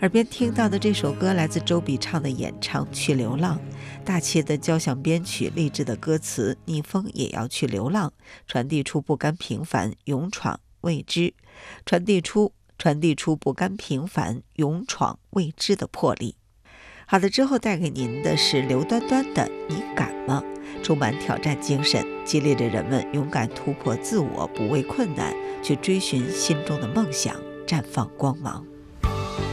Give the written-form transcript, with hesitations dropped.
耳边听到的这首歌来自周笔畅的演唱《去流浪》，大气的交响编曲，励志的歌词，逆风也要去流浪，传递出不甘平凡，勇闯未知，传递出不甘平凡，勇闯未知的魄力。好的，之后带给您的是刘端端的《你敢吗》，充满挑战精神，激励着人们勇敢突破自我，不畏困难，去追寻心中的梦想，绽放光芒。